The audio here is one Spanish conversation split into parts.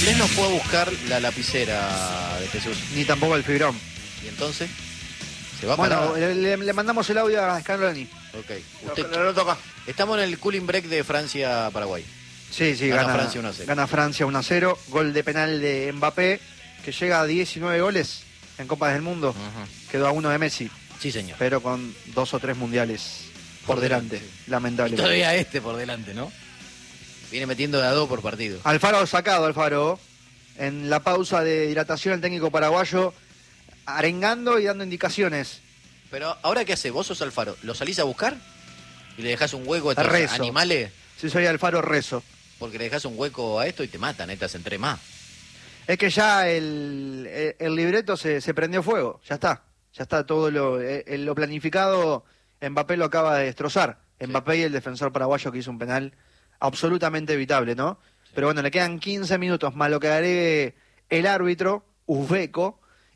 Valdés no fue a buscar la lapicera de Jesús. Ni tampoco el fibrón. ¿Y entonces? ¿Se va Bueno, para...? le mandamos el audio a Scaloni. Ok. Usted... No toca. Estamos en el cooling break de Francia-Paraguay. Sí, Gana Francia 1-0. Gana Francia 1-0. Gol de penal de Mbappé, que llega a 19 goles en Copas del Mundo. Quedó a 1 de Messi. Sí, señor. Pero con 2 o 3 mundiales por delante. Sí. Lamentable. Todavía por delante, ¿no? Viene metiendo de a 2 por partido. Alfaro sacado, Alfaro. En la pausa de hidratación, el técnico paraguayo arengando y dando indicaciones. Pero ahora, ¿qué hace? ¿Vos sos Alfaro? ¿Lo salís a buscar? ¿Y le dejás un hueco a estos Rezo. animales? Si soy Alfaro, rezo. Porque le dejás un hueco a esto y te matan, estas entre más. Es que ya el libreto se prendió fuego. Ya está todo lo planificado. Mbappé lo acaba de destrozar. Sí. Mbappé y el defensor paraguayo que hizo un penal absolutamente evitable, ¿no? Sí. Pero bueno, le quedan 15 minutos más lo que agregue el árbitro, uzbeco,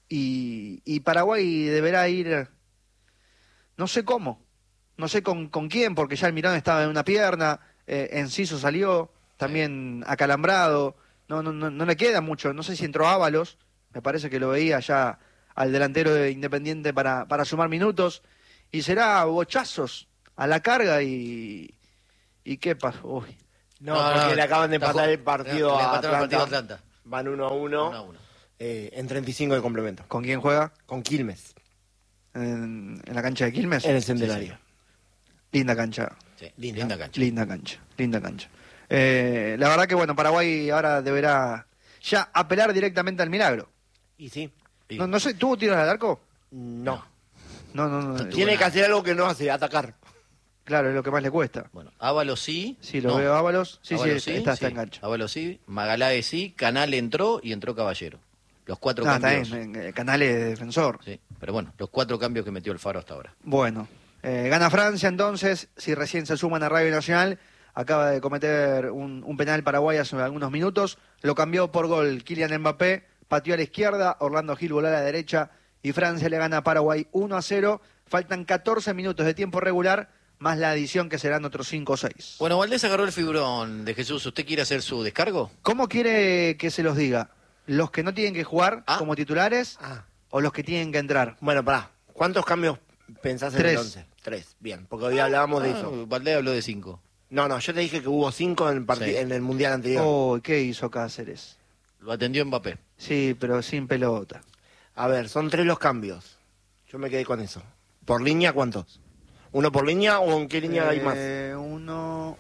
y Paraguay deberá ir, no sé cómo, no sé con quién, porque ya el Mirón estaba en una pierna, Enciso salió, también acalambrado, no le queda mucho, no sé si entró Ábalos, me parece que lo veía ya al delantero de Independiente para sumar minutos, y será bochazos a la carga y ¿qué pasó? Uy. Porque le acaban de empatar el partido a Atlanta. Van 1-1 en 35 de complemento. ¿Con quién juega? Con Quilmes. ¿En la cancha de Quilmes? En el Centenario. Sí. Linda cancha. Sí, linda cancha. Linda cancha. La verdad que bueno, Paraguay ahora deberá ya apelar directamente al milagro. Y sí. No sé, ¿tuvo tiros al arco? No. Tiene que hacer algo que no hace, atacar. Claro, es lo que más le cuesta. Bueno, Ábalos sí. Sí, lo veo Ábalos. Sí, Ábalos está en cancha. Ábalos sí, Magaláes sí, Canal entró y entró Caballero. Los 4 cambios. Está bien, Canal es defensor. Sí, pero bueno, los 4 cambios que metió el Faro hasta ahora. Bueno, gana Francia entonces, si recién se suman a Radio Nacional, acaba de cometer un penal Paraguay hace algunos minutos, lo cambió por gol Kylian Mbappé, pateó a la izquierda, Orlando Gil voló a la derecha y Francia le gana a Paraguay 1-0, faltan 14 minutos de tiempo regular, más la adición que serán otros 5 o 6. Bueno, Valdés agarró el fibrón de Jesús, ¿usted quiere hacer su descargo? ¿Cómo quiere que se los diga? ¿Los que no tienen que jugar como titulares o los que tienen que entrar? Bueno, pará, ¿cuántos cambios pensás en el 11? 3, bien, porque hoy hablábamos de eso. Valdés habló de 5. No, yo te dije que hubo 5 en el Mundial anterior. Oh, ¿qué hizo Cáceres? Lo atendió Mbappé. Sí, pero sin pelota. A ver, son 3 los cambios. Yo me quedé con eso. ¿Por línea cuántos? ¿Uno por línea o en qué línea hay más? Uno...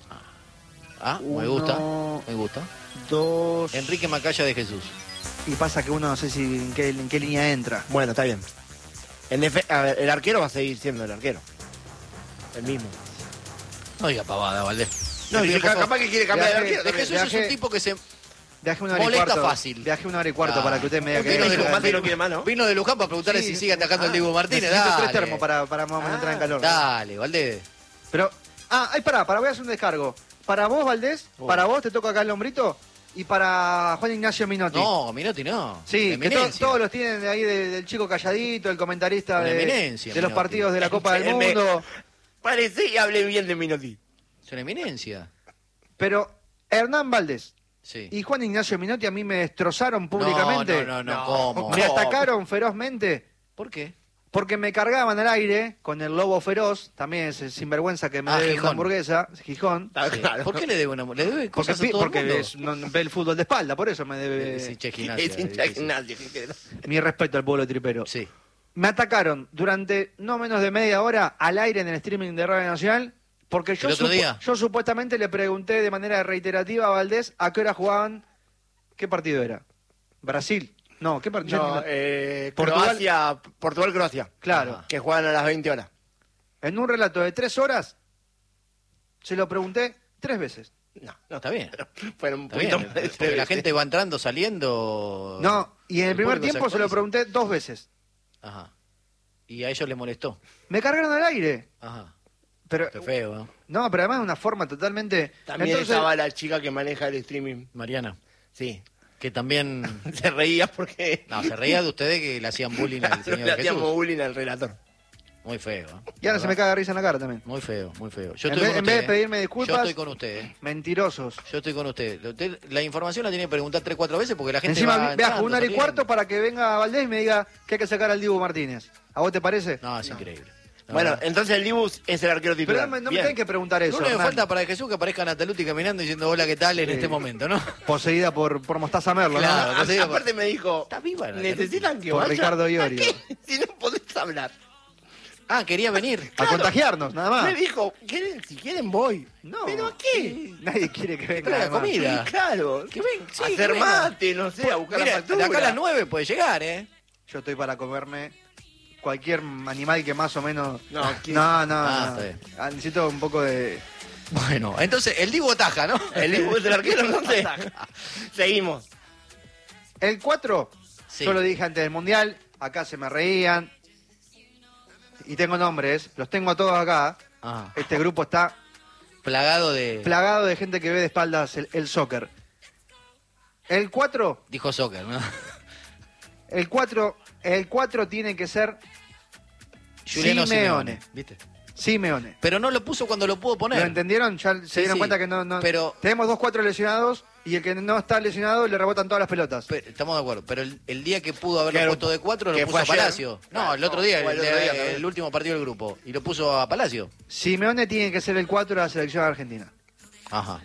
me gusta. 2... Enrique Macaya de Jesús. Y pasa que uno no sé si en qué línea entra. Bueno, está bien. A ver, el arquero va a seguir siendo el arquero. El mismo. No diga pavada, Valdés. No, y capaz que quiere cambiar de arquero. De Jesús es un tipo que se viaje 1 hora y molesta cuarto. fácil. Viaje 1 hora y cuarto para que usted me diga que vino de Luján para preguntarle si sigue atacando el Dibu Martínez. Necesito 3 termos para más o menos entrar en calor. Dale, Valdés. Pero, voy a hacer un descargo. Para vos, Valdés, para vos te toca acá el hombrito. Y para Juan Ignacio Minotti. No, Minotti no. Sí, que todos los tienen de ahí del chico calladito, el comentarista de los partidos de la Copa del Mundo. Parece y hable bien de Minotti. Es una eminencia. Pero Hernán Valdés sí. y Juan Ignacio Minotti a mí me destrozaron públicamente. No, ¿cómo? Me atacaron ferozmente. ¿Por qué? Porque me cargaban al aire con el lobo feroz, también es sinvergüenza que me debe una hamburguesa, Gijón. Sí. Claro. ¿Por qué le debe una? ¿Le debe cosas a todo porque el mundo? no, ve el fútbol de espalda, por eso me debe... Es hincha gimnasia. Mi respeto al pueblo tripero. Sí. Me atacaron durante no menos de media hora al aire en el streaming de Radio Nacional, porque yo supuestamente le pregunté de manera reiterativa a Valdés a qué hora jugaban, qué partido era. Brasil. No, ¿qué partido? No, Portugal-Croacia. Claro. Que juegan a las 20 horas. En un relato de 3 horas, se lo pregunté 3 veces. No, está bien. Fueron un poquito más de porque la gente va entrando, saliendo. No, y en el primer tiempo se lo pregunté 2 veces. Ajá. Y a ellos les molestó. Me cargaron al aire. Ajá. Pero, qué feo, ¿no? No, pero además de una forma totalmente... También estaba la chica que maneja el streaming. Mariana. Sí. Que también... se reía porque... No, se reía de ustedes que le hacían bullying al señor Jesús. Le hacíamos bullying al relator. Muy feo. Y ahora se me caga de risa en la cara también. Muy feo, muy feo. Yo En estoy vez, con en vez de usted, pedirme Yo disculpas, estoy con usted. mentirosos. Yo estoy con usted. La información la tiene que preguntar 3, 4 veces porque la gente Encima va viajo entrando, 1 hora y saliendo. cuarto para que venga Valdés y me diga que hay que sacar al Dibu Martínez. ¿A vos te parece? No, es increíble. No, Bueno, no. entonces el Dibu es el arquero Pero titular. no me Bien. tienen que preguntar Lo eso. único que Hernán. falta para Jesús que aparezca Nataluti caminando diciendo hola, ¿qué tal? En Sí. este momento, ¿no? Poseída por Mostaza Merlo, Claro. ¿no? A- no sé, aparte me dijo, Está viva la necesitan que Por vaya. Ricardo Iorio. ¿A qué? Si no podés hablar. Ah, quería venir. A Claro. contagiarnos, nada más. Me dijo, si quieren voy. No. ¿Pero a qué? Nadie quiere que venga. traiga además. comida. Claro. Que ven, sí, Hacer que venga. mate, no sé, a buscar Mira, la factura. de acá a las 9 puede llegar, ¿eh? Yo estoy para comerme cualquier animal que más o menos... No, ¿qué? no. Ah, está bien. Necesito un poco de... Bueno, entonces el Dibu ataja, ¿no? El Dibu es el arquero, entonces. Seguimos. El 4, Sí. yo lo dije antes del Mundial, acá se me reían. Y tengo nombres, los tengo a todos acá. Ah, Este grupo está plagado de... plagado de gente que ve de espaldas el soccer. El 4, Dijo soccer, ¿no? el 4 tiene que ser Juliano Simeone. ¿Viste? Simeone. Pero no lo puso cuando lo pudo poner. ¿Lo entendieron? Ya se Sí, dieron sí. cuenta que no... Pero- Tenemos 2-4 lesionados y el que no está lesionado le rebotan todas las pelotas. Estamos de acuerdo, pero el día que pudo haberlo Claro, puesto de 4 lo que puso a fue ayer. Palacio. No, Claro, el otro día, fue el, el otro día de- también. el último partido del grupo. Y lo puso a Palacio. Simeone tiene que ser el 4 de la selección argentina. Ajá.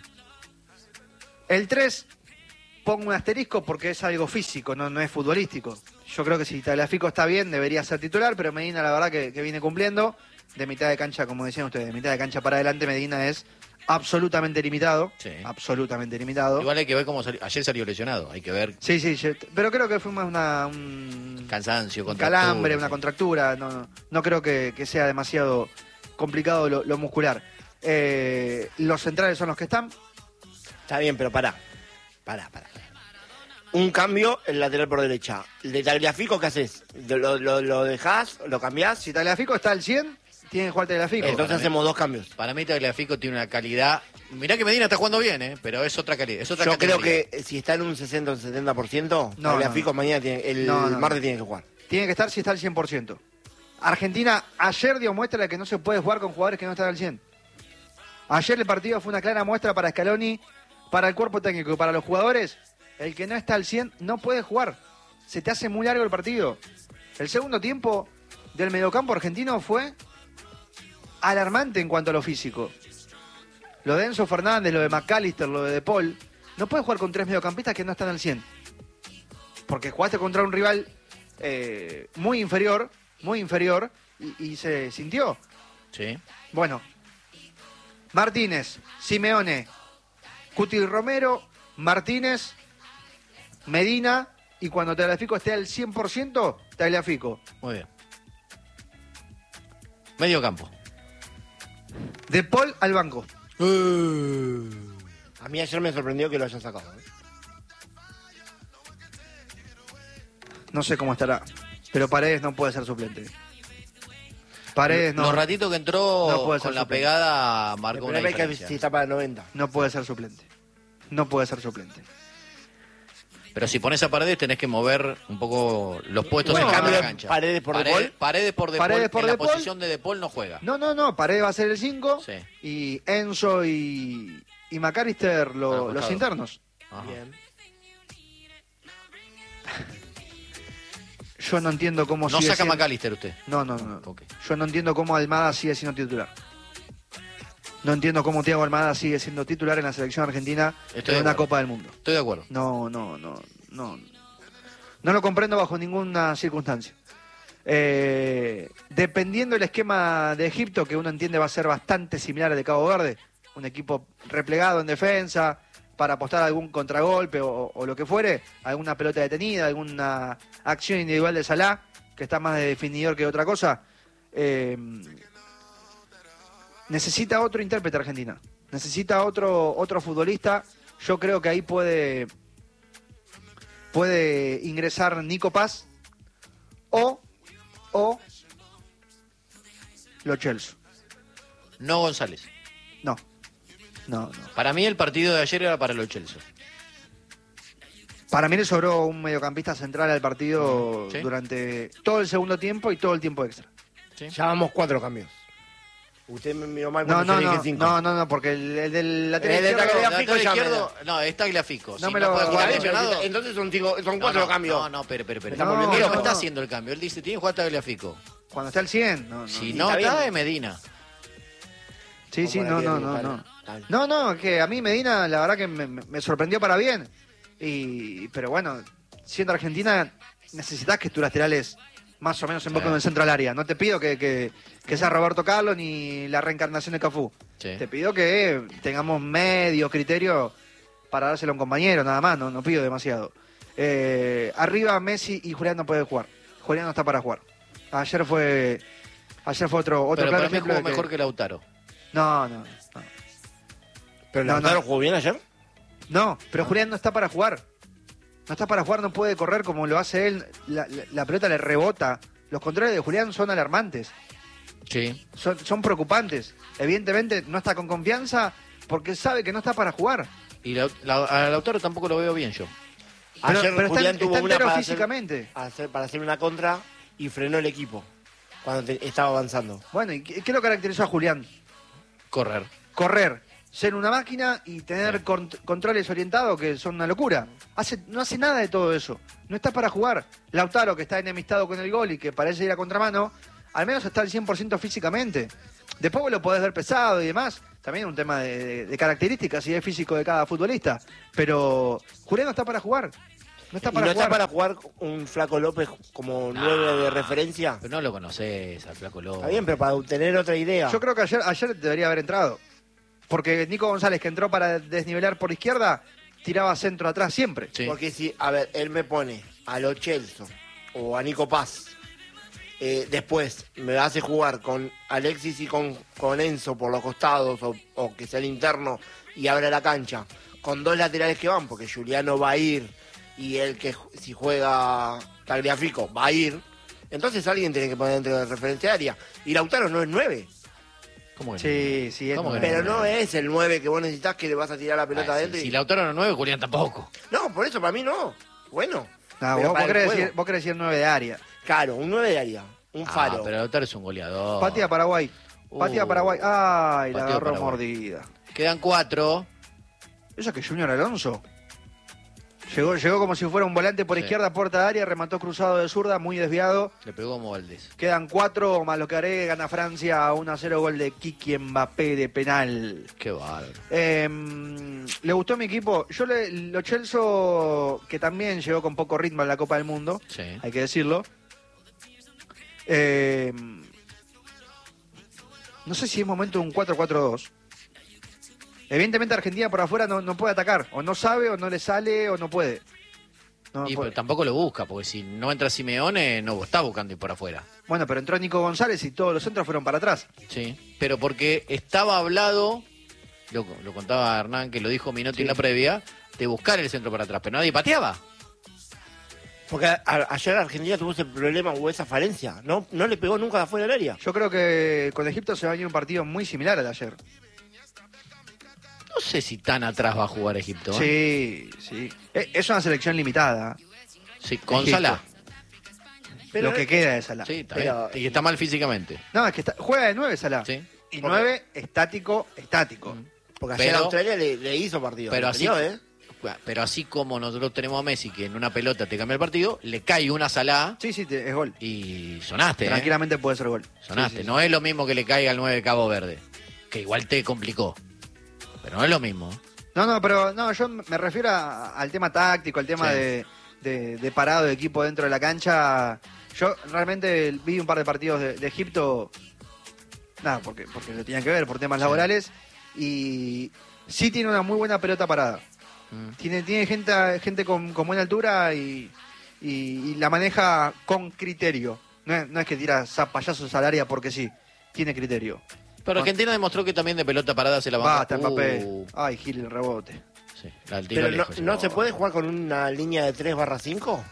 El 3, pongo un asterisco porque es algo físico, no es futbolístico. Yo creo que si Tagliafico está bien, debería ser titular, pero Medina la verdad que viene cumpliendo. De mitad de cancha, como decían ustedes, de mitad de cancha para adelante, Medina es absolutamente limitado. Sí. Absolutamente limitado. Igual hay que ver cómo salió. Ayer salió lesionado. Hay que ver Sí, pero creo que fue más un cansancio, un contractura, calambre, una sí. contractura. No creo que sea demasiado complicado lo muscular. Los centrales son los que están. Está bien, pero pará. Un cambio, el lateral por derecha. El de Tagliafico, ¿qué haces? ¿Lo dejás? ¿Lo cambiás? Si Tagliafico está al 100, tiene que jugar Tagliafico. Entonces hacemos dos cambios. Para mí Tagliafico tiene una calidad. Mirá que Medina está jugando bien, pero es otra calidad. Es otra Yo creo categoría. que si está en un 60 o 70%, No, Tagliafico no. mañana tiene, el No, no, martes no. tiene que jugar. Tiene que estar si está al 100%. Argentina ayer dio muestra de que no se puede jugar con jugadores que no están al 100. Ayer el partido fue una clara muestra para Scaloni, para el cuerpo técnico y para los jugadores. El que no está al 100 no puede jugar. Se te hace muy largo el partido. El segundo tiempo del mediocampo argentino fue alarmante en cuanto a lo físico. Lo de Enzo Fernández, lo de McAllister, lo de De Paul. No puedes jugar con 3 mediocampistas que no están al 100. Porque jugaste contra un rival muy inferior, y se sintió. Sí. Bueno, Martínez, Simeone, Cuti Romero, Martínez, Medina, y cuando Tagliafico esté al 100%, Tagliafico. Muy bien. Medio campo. De Paul al banco. A mí ayer me sorprendió que lo hayan sacado. ¿eh? No sé cómo estará, pero Paredes no puede ser suplente. Paredes no, Los ratitos que entró no puede ser con la suplente. pegada El marcó una problema es que diferencia. si está para 90. no puede ser suplente. No puede ser suplente. Pero si pones a Paredes tenés que mover un poco los puestos Bueno, en cambio, la cancha. Paredes por De Paul. Paredes por De Paredes Paul. por En De la Paul. posición de De Paul no juega. No, Paredes va a ser el 5 Sí. y Enzo y McAllister Al los costado. internos. Ajá. Bien. Yo no entiendo cómo No sigue saca siendo- McAllister usted. No. Ok. Yo no entiendo cómo Almada sigue siendo titular. No entiendo cómo Thiago Almada sigue siendo titular en la selección argentina Estoy en de una acuerdo. Copa del Mundo. Estoy de acuerdo. No. No lo comprendo bajo ninguna circunstancia. Dependiendo del esquema de Egipto, que uno entiende va a ser bastante similar al de Cabo Verde, un equipo replegado en defensa, para apostar a algún contragolpe o lo que fuere, alguna pelota detenida, alguna acción individual de Salah, que está más de definidor que otra cosa, necesita otro intérprete Argentina, necesita otro futbolista. Yo creo que ahí puede ingresar Nico Paz o Lo Celso. No González. No. Para mí el partido de ayer era para los Chelsea. Para mí le sobró un mediocampista central al partido Sí. durante todo el segundo tiempo y todo el tiempo extra. Sí. Ya vamos 4 cambios. Usted me miró mal No, cuando no, yo dije no, 5. no, porque el del lateral El de izquierdo- Tagliafico Lateral ya me izquierdo, no, es Tagliafico. No Si me no lo- puede jugar Vale, lesionado. Entonces son 4 no, cambios. No, pero. Estamos No, Él volviendo no locos. está haciendo el cambio. Él dice, tiene que jugar Tagliafico. Cuando está al 100. No, Si y no está está, bien. es Medina. Sí, sí, Vamos a no, la no, tía, no, dale, no. dale. No, que a mí Medina la verdad que me sorprendió para bien. Pero bueno, siendo Argentina, necesitas que tus laterales más o menos invoquen Sí. el centro al área. No te pido que sea Roberto Carlos ni la reencarnación de Cafú. Sí. Te pido que tengamos medio criterio para dárselo a un compañero, nada más, no pido demasiado. Arriba Messi y Julián no puede jugar. Julián no está para jugar. Ayer fue otro Pero claro para mí ejemplo jugó de mejor que Lautaro. No. ¿Pero No, Lautaro no. jugó bien ayer? No, pero Julián no está para jugar. No está para jugar, no puede correr como lo hace él. La pelota le rebota. Los controles de Julián son alarmantes. Sí. Son preocupantes. Evidentemente no está con confianza porque sabe que no está para jugar. Y a Lautaro tampoco lo veo bien yo. Ayer Pero Julián está tuvo una entero para físicamente. para hacer una contra y frenó el equipo cuando estaba avanzando. Bueno, ¿y qué lo caracterizó a Julián? Correr. Correr, ser una máquina y tener controles orientados que son una locura. No hace nada de todo eso. No está para jugar. Lautaro, que está enemistado con el gol y que parece ir a contramano, al menos está al 100% físicamente. Después vos lo podés ver pesado y demás. También un tema de características y de físico de cada futbolista. Pero Julián no está para jugar. No está ¿Y para no jugar. está para jugar un Flaco López como 9 de referencia? Pero no lo conoces al Flaco López. Está bien, pero para tener otra idea. Yo creo que ayer debería haber entrado. Porque Nico González, que entró para desnivelar por izquierda, tiraba centro atrás siempre. Sí. Porque si, a ver, él me pone a Lo Celso o a Nico Paz, después me hace jugar con Alexis y con Enzo por los costados o que sea el interno y abra la cancha, con 2 laterales que van, porque Juliano va a ir y el que si juega Tagliafico va a ir, entonces alguien tiene que poner dentro de referencia área. Y Lautaro no es 9. ¿Cómo que Sí, es ¿Cómo que nueve. Pero no es el 9 que vos necesitas que le vas a tirar la pelota Ah, adentro. si y- Lautaro no es 9, Julián tampoco. No, por eso para mí no. Bueno. No, pero vos para el querés juego. decir 9 de área. Claro, un 9 de área. Un faro. Pero Lautaro es un goleador. Patea Paraguay. Patea Paraguay. Ay, la Pateó agarró Paraguay. mordida. Quedan 4. Eso que Junior Alonso. Llegó como si fuera un volante por Sí. izquierda, puerta de área, remató cruzado de zurda, muy desviado. Le pegó como Valdés. Quedan 4, más lo que haré, gana Francia 1-0, gol de Kiki Mbappé de penal. Qué bárbaro. ¿Le gustó mi equipo? Lo Chelsea, que también llegó con poco ritmo en la Copa del Mundo, Sí. hay que decirlo. No sé si es momento de un 4-4-2. Evidentemente Argentina por afuera no puede atacar. O no sabe, o no le sale, o no puede. No Y puede. pero tampoco lo busca, porque si no entra Simeone, no está buscando ir por afuera. Bueno, pero entró Nico González y todos los centros fueron para atrás. Sí. Pero porque estaba hablado, lo contaba Hernán, que lo dijo Minotti Sí. en la previa, de buscar el centro para atrás, pero nadie pateaba. Porque ayer Argentina tuvo ese problema o esa falencia. No le pegó nunca de afuera del área. Yo creo que con Egipto se va a venir un partido muy similar al de ayer. No sé si tan atrás va a jugar Egipto. ¿eh? Sí. Es una selección limitada. Sí, con Egipto. Salah. Pero lo que queda de Salah. Sí, está Pero- bien. Y está mal físicamente. No, es que juega de 9 Salah. Sí. Y 9 estático. Porque ayer Pero- Australia le hizo partido. pero Le así- peleó, ¿eh? Pero así como nosotros tenemos a Messi, que en una pelota te cambia el partido, le cae una Salah Sí, es gol. y sonaste. ¿eh? Tranquilamente puede ser gol. Sonaste. Sí, sí, No es lo mismo que le caiga al 9 de Cabo Verde, que igual te complicó. Pero no es lo mismo. No, pero yo me refiero al tema táctico, al tema Sí. de parado de equipo dentro de la cancha. Yo realmente vi un par de partidos de Egipto, nada, porque lo tenían que ver por temas laborales, y sí tiene una muy buena pelota parada. Mm. Tiene gente con buena altura y la maneja con criterio. No es que tira zapallazos al área porque sí, tiene criterio. Pero Argentina demostró que también de pelota parada se la banca. Basta, Mbappé. Ay, Gil, el rebote. Sí, la tiro Pero lejos, no se puede jugar con una línea de 3/5.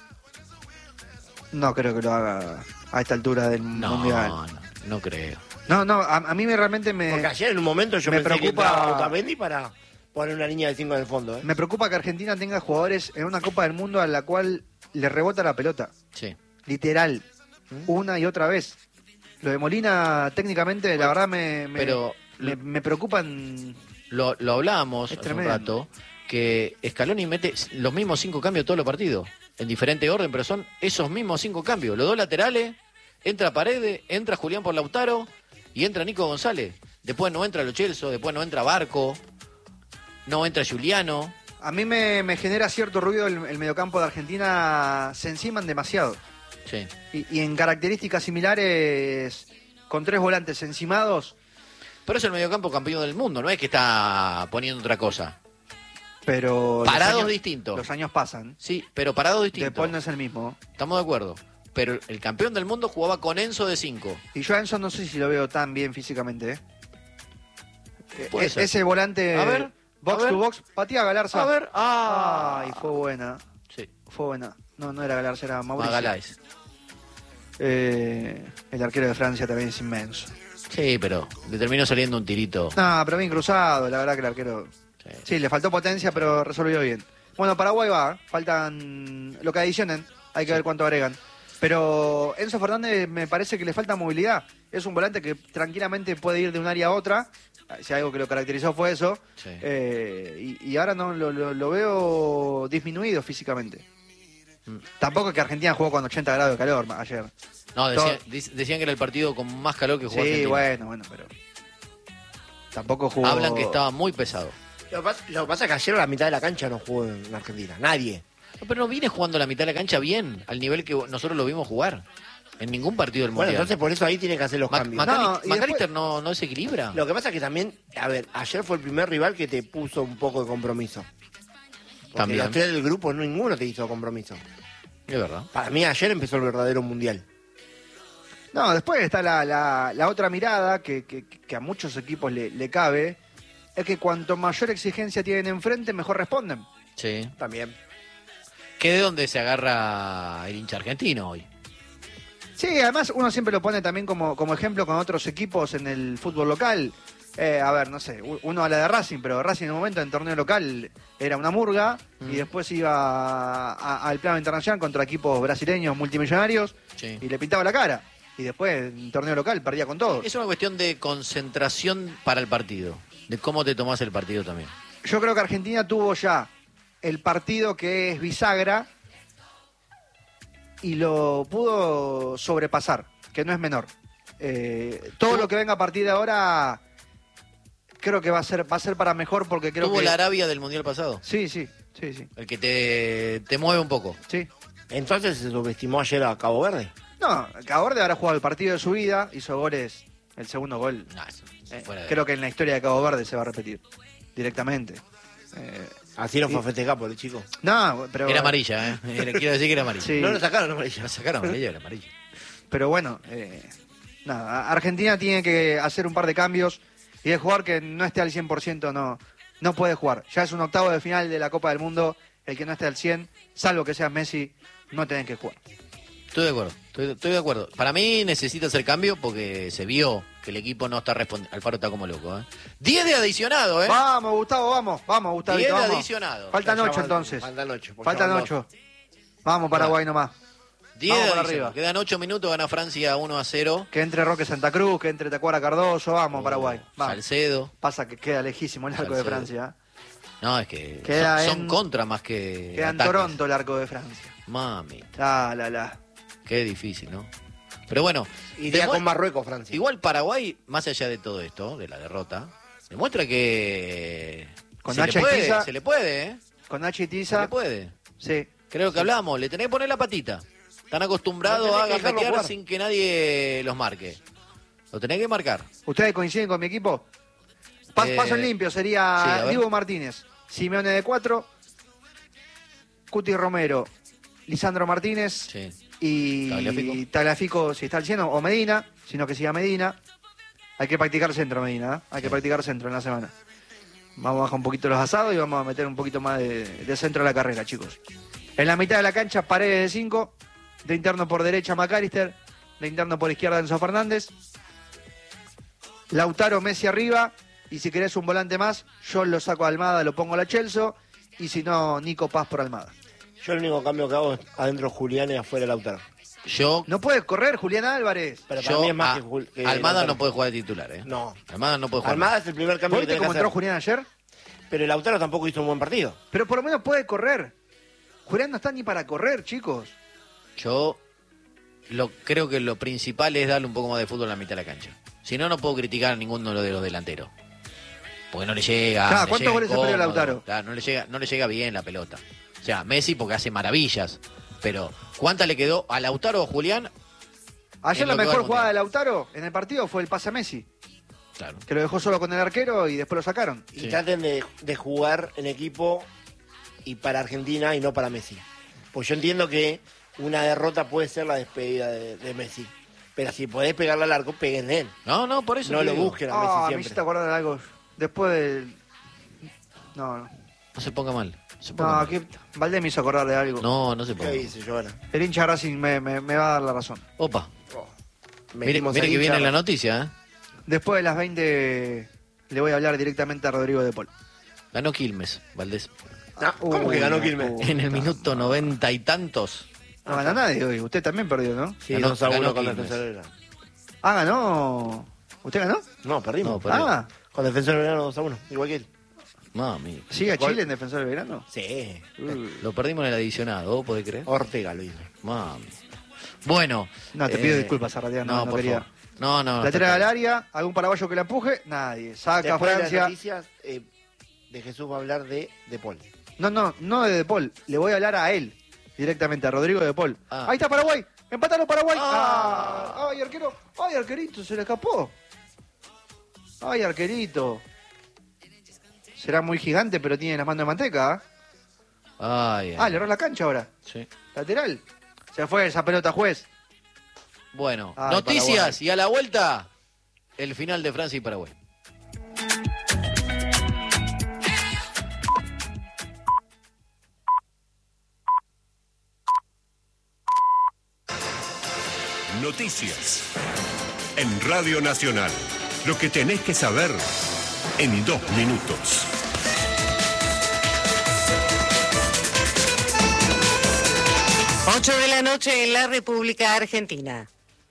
No creo que lo haga a esta altura del Mundial. No creo. No, a mí realmente Porque ayer en un momento yo me pensé que preocupa- entraba Otamendi para poner una línea de 5 en el fondo, ¿eh? me preocupa que Argentina tenga jugadores en una Copa del Mundo a la cual le rebota la pelota. Sí. Literal. Una y otra vez. Lo de Molina, técnicamente, la verdad Pero me preocupan. lo hablábamos Es hace un tremendo. rato, que Scaloni mete los mismos 5 cambios todos los partidos, en diferente orden, pero son esos mismos 5 cambios. Los 2 laterales, entra Paredes, entra Julián por Lautaro y entra Nico González. Después no entra Lo Celso, después no entra Barco, no entra Giuliano. A mí me genera cierto ruido el mediocampo de Argentina, se enciman demasiado. Sí. Y en características similares, con 3 volantes encimados, Pero es el mediocampo campeón del mundo, no es que está poniendo otra cosa. pero... Parados distintos. Los años pasan. Sí, pero parados De distintos. Paul no es el mismo. Estamos de acuerdo. Pero el campeón del mundo jugaba con Enzo de 5. Y yo a Enzo no sé si lo veo tan bien físicamente. Puede ser. Ese volante A ver, box a ver. to box, patía Galarza. A ver, Ay, fue buena. Sí, Fue buena. No era Galarza, era Mauricio. Magaláes. El arquero de Francia también es inmenso. Sí, pero le terminó saliendo un tirito. No, pero bien cruzado, la verdad que el arquero... Sí. Sí, le faltó potencia, pero resolvió bien. Bueno, Paraguay va, faltan lo que adicionen, hay que ver cuánto agregan. Pero Enzo Fernández me parece que le falta movilidad. Es un volante que tranquilamente puede ir de un área a otra. Si algo que lo caracterizó fue eso. Sí. Y ahora no lo veo disminuido físicamente. Tampoco es que Argentina jugó con 80 grados de calor ayer. No, decían que era el partido con más calor que jugó Sí, Argentina. bueno, pero... Tampoco jugó... Hablan que estaba muy pesado. Lo que pasa es que ayer a la mitad de la cancha no jugó en Argentina. Nadie. No, pero no viene jugando la mitad de la cancha bien, al nivel que nosotros lo vimos jugar. En ningún partido del Bueno, Mundial. entonces por eso ahí tiene que hacer los cambios. No, y McAllister no desequilibra. Lo que pasa es que también, a ver, ayer fue el primer rival que te puso un poco de compromiso. Porque También. los 3 del grupo ninguno te hizo compromiso. Es verdad. Para mí ayer empezó el verdadero mundial. No, después está la otra mirada que a muchos equipos le cabe, es que cuanto mayor exigencia tienen enfrente, mejor responden. Sí. También. Que de dónde se agarra el hincha argentino hoy. Sí, además uno siempre lo pone también como ejemplo con otros equipos en el fútbol local. A ver, no sé, uno habla de Racing, pero Racing en un momento en torneo local era una murga y después iba al plano internacional contra equipos brasileños multimillonarios Sí. y le pintaba la cara. Y después en torneo local perdía con todos. Es una cuestión de concentración para el partido. De cómo te tomás el partido también. Yo creo que Argentina tuvo ya el partido que es bisagra y lo pudo sobrepasar, que no es menor. Todo lo que venga a partir de ahora creo que va a ser para mejor porque creo Tuvo que... la Arabia del Mundial pasado. Sí. El que te mueve un poco. Sí. Entonces se subestimó ayer a Cabo Verde. No, Cabo Verde ahora jugado el partido de su vida, hizo goles, el segundo gol. No, eso, fuera de- Creo que en la historia de Cabo Verde se va a repetir directamente. Así lo fue Sí. a festejar por el chico. No, pero... Era amarilla, ¿eh? Quiero decir que era amarilla. Sí. No lo sacaron amarilla. La sacaron amarilla, era amarilla. Pero bueno, nada, Argentina tiene que hacer un par de cambios y el jugador que no esté al 100% no puede jugar. Ya es un octavo de final de la Copa del Mundo, el que no esté al 100, salvo que sea Messi, no tienen que jugar. Estoy de acuerdo, estoy de acuerdo. Para mí necesita hacer cambio porque se vio que el equipo no está respondiendo. Alfaro está como loco, ¿eh? 10 de adicionado, ¿eh? Vamos, Gustavo, vamos, Gustavo. 10 de adicionado. Faltan Ya 8 van- entonces. Faltan 8. Faltan 8. Vamos, Paraguay nomás. 10 de Vamos para adicionado. arriba. Quedan 8 minutos, gana Francia 1-0. Que entre Roque Santa Cruz, que entre Tacuara Cardoso, vamos, Paraguay. Vamos. Salcedo. Pasa que queda lejísimo el arco de Salcedo. Francia. No, es que Queda son en- contra más que Queda en ataques. Toronto el arco de Francia. Mami, La. qué difícil, ¿no? Pero bueno, Iría demu- con Marruecos, Francia. igual Paraguay, más allá de todo esto, de la derrota, demuestra que Con se, le Nacha y puede, Tiza. se le puede, ¿eh? Con Nachi y Se le Tiza. puede. Sí. Creo que hablamos, le tenés que poner la patita. Están acostumbrados No tenés a que dejarlo gajetear jugar. sin que nadie los marque. Lo tenés que marcar. ¿Ustedes coinciden con mi equipo? Eh, Paso en limpio sí, a sería ver. Diego Martínez, Simeone de 4, Cuti Romero, Lisandro Martínez Sí. y Tagliafico. Tagliafico si está al 100 o Medina, sino que siga Medina. Hay que practicar centro, Medina, ¿eh? Hay que practicar centro en la semana. Vamos a bajar un poquito los asados y vamos a meter un poquito más de centro a la carrera, chicos. En la mitad de la cancha, Paredes de 5, de interno por derecha McAllister, de interno por izquierda Enzo Fernández, Lautaro Messi arriba, y si querés un volante más, yo lo saco a Almada, lo pongo a la Chelsea, y si no, Nico Paz por Almada. Yo el único cambio que hago es adentro Julián y afuera Lautaro. No puede correr Julián Álvarez. Pero para mí es más que Almada Lautaro. no puede jugar de titular, ¿eh? No. Almada no puede jugar. Almada es el primer cambio que ¿Viste tiene que cómo hacer. entró Julián ayer? Pero el Lautaro tampoco hizo un buen partido. Pero por lo menos puede correr. Julián no está ni para correr, chicos. Yo creo que lo principal es darle un poco más de fútbol a la mitad de la cancha. Si no, no puedo criticar a ninguno de los delanteros. Porque no le llega. Claro, le ¿cuántos llega goles ha perdido incómodo. Lautaro? Claro, no le llega bien la pelota. O sea, Messi porque hace maravillas. Pero, ¿cuánta le quedó a Lautaro o Julián? Ayer En la lo que va mejor al jugada de Mundial. Lautaro en el partido fue el pase a Messi, Claro. que lo dejó solo con el arquero y después lo sacaron. Y Sí. traten de jugar en equipo y para Argentina y no para Messi. Pues yo entiendo que una derrota puede ser la despedida de Messi. Pero si podés pegarle al arco, peguen él. No, por eso No te lo digo. busquen a Messi Me siempre. hiciste acordar de algo. Después del... No. No se ponga mal. No, aquí Valdés me hizo acordar de algo. No se ponga ¿Qué mal. dice Joana? El hincha Racing me va a dar la razón. Opa. Oh, Mire metimos que al hincha. viene la noticia, ¿eh? Después de las 20 le voy a hablar directamente a Rodrigo de Paul. Ganó Quilmes, Valdés. No, ¿cómo que ganó Quilmes? En el minuto 90 y tantos. No gana nadie hoy. Usted también perdió, ¿no? Sí, Ganó- 2-1 ganó con Quilmes. Defensor del Belgrano. Ah, ganó. ¿Usted ganó? No, perdimos. No, perdimos. Ah, Con Defensor del Belgrano 2-1, igual que él. Mami. ¿sigue a Gol. Chile en Defensor del Verano? Sí. Lo perdimos en el adicionado, ¿vos podés creer? Ortega lo hizo. Mami. Bueno. No, te pido disculpas, Arratia, no por quería. favor. No. Lateral al área, algún paraguayo que la empuje, nadie. Saca Después de las Francia. noticias, de Jesús va a hablar de Paul. No de Paul. Le voy a hablar a él directamente, a Rodrigo de Paul. Ah. Ahí está Paraguay. Empataron Paraguay. Ah. Ay, arquero. Ay, arquerito, se le escapó. Ay, arquerito. Será muy gigante, pero tiene las manos de manteca. Ay, Le erró la cancha ahora. sí. Lateral. Se fue esa pelota, juez. Bueno, Ay, noticias Paraguay. y a la vuelta, el final de Francia y Paraguay. Noticias. En Radio Nacional. Lo que tenés que saber en 2 minutos. Ocho de la noche en la República Argentina.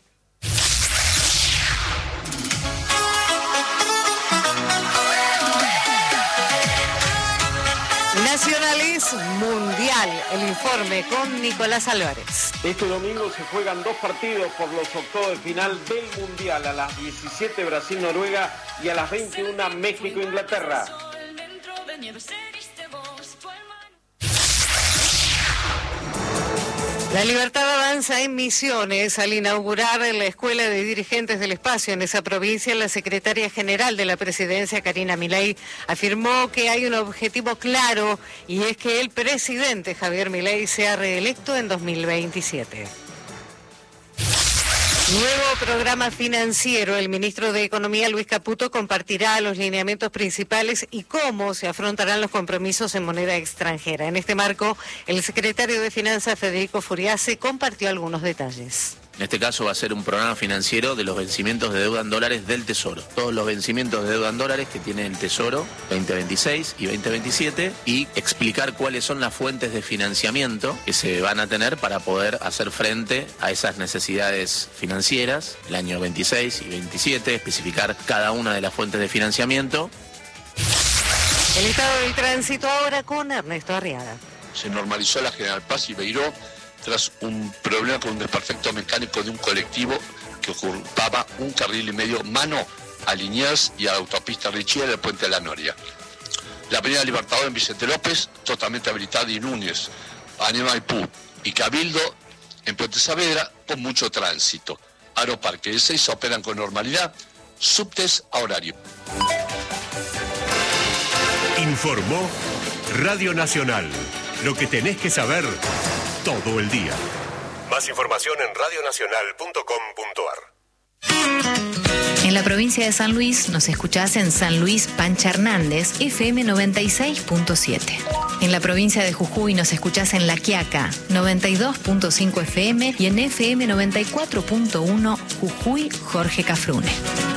Nacionales Mundial, el informe con Nicolás Álvarez. Este domingo se juegan 2 partidos por los octavos de final del Mundial. A las 17 Brasil-Noruega y a las 21 México-Inglaterra. La Libertad avanza en Misiones. Al inaugurar la Escuela de Dirigentes del Espacio en esa provincia, la secretaria general de la presidencia, Karina Milei, afirmó que hay un objetivo claro y es que el presidente Javier Milei sea reelecto en 2027. Nuevo programa financiero. El ministro de Economía, Luis Caputo, compartirá los lineamientos principales y cómo se afrontarán los compromisos en moneda extranjera. En este marco, el secretario de Finanzas, Federico Furiase, compartió algunos detalles. En este caso va a ser un programa financiero de los vencimientos de deuda en dólares del Tesoro. Todos los vencimientos de deuda en dólares que tiene el Tesoro 2026 y 2027 y explicar cuáles son las fuentes de financiamiento que se van a tener para poder hacer frente a esas necesidades financieras el año 26 y 27, especificar cada una de las fuentes de financiamiento. El estado del tránsito ahora con Ernesto Arriaga. Se normalizó la General Paz y Beiró tras un problema con un desperfecto mecánico de un colectivo que ocupaba un carril y medio mano a Liniers y a la autopista Richier del Puente de la Noria. La avenida Libertador en Vicente López, totalmente habilitada, y Núñez, Avenida Maipú y Cabildo en Puente Saavedra con mucho tránsito. Aeroparque y 6 operan con normalidad, subtes a horario. Informó Radio Nacional. Lo que tenés que saber todo el día. Más información en radionacional.com.ar. En la provincia de San Luis nos escuchás en San Luis Pancha Hernández, FM 96.7. En la provincia de Jujuy nos escuchás en La Quiaca, 92.5 FM y en FM 94.1 Jujuy Jorge Cafrune.